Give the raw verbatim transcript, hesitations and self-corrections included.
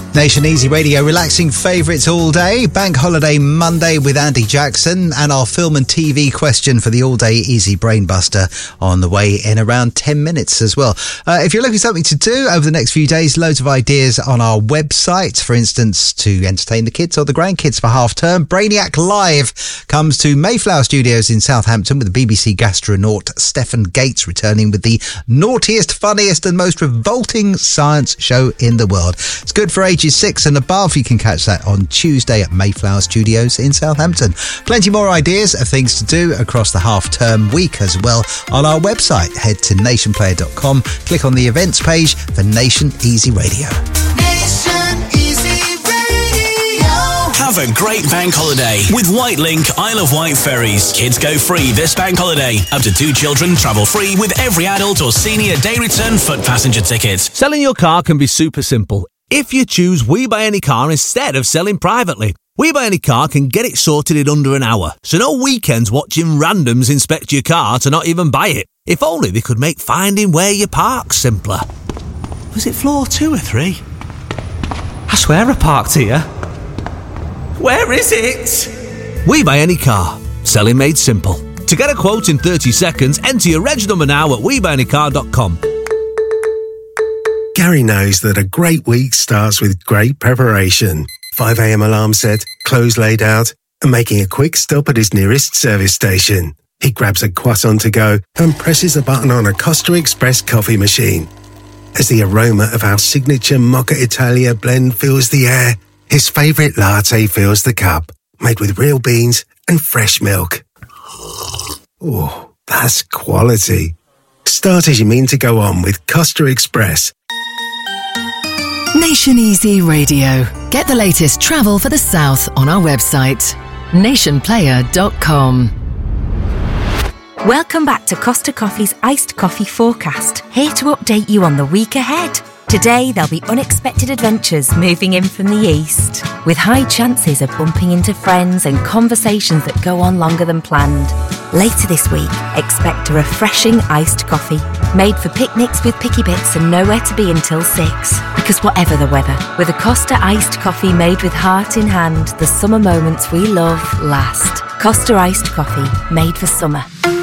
Nation Easy Radio, relaxing favourites all day. Bank Holiday Monday with Andy Jackson, and our film and T V question for the all-day Easy Brainbuster on the way in around ten minutes as well. Uh, if you're looking for something to do over the next few days, loads of ideas on our website. For instance, to entertain the kids or the grandkids for half term, Brainiac Live comes to Mayflower Studios in Southampton with the B B C gastronaut Stephen Gates returning with the naughtiest, funniest and most revolting science show in the world. It's good for ages six and above. You can catch that on Tuesday at Mayflower Studios in Southampton. Plenty more ideas of things to do across the half-term week as well on our website. Head to nation player dot com, click on the events page for Nation Easy Radio. Nation Easy Radio. Have a great bank holiday with Whitelink Isle of Wight ferries. Kids go free this bank holiday. Up to two children travel free with every adult or senior day return foot passenger ticket. Selling your car can be super simple if you choose We Buy Any Car instead of selling privately. We Buy Any Car can get it sorted in under an hour, so no weekends watching randoms inspect your car to not even buy it. If only they could make finding where you park simpler. Was it floor two or three? I swear I parked here. Where is it? We Buy Any Car. Selling made simple. To get a quote in thirty seconds, enter your reg number now at we buy any car dot com. Gary knows that a great week starts with great preparation. five a.m. alarm set, clothes laid out, and making a quick stop at his nearest service station. He grabs a croissant to go and presses a button on a Costa Express coffee machine. As the aroma of our signature Mocha Italia blend fills the air, his favourite latte fills the cup, made with real beans and fresh milk. Oh, that's quality. Start as you mean to go on with Costa Express. Nation Easy Radio. Get the latest travel for the South on our website, nation player dot com. Welcome back to Costa Coffee's Iced Coffee Forecast, here to update you on the week ahead. Today, there'll be unexpected adventures moving in from the east, with high chances of bumping into friends and conversations that go on longer than planned. Later this week, expect a refreshing iced coffee, made for picnics with picky bits and nowhere to be until six. Because whatever the weather, with a Costa iced coffee made with heart in hand, the summer moments we love last. Costa iced coffee, made for summer.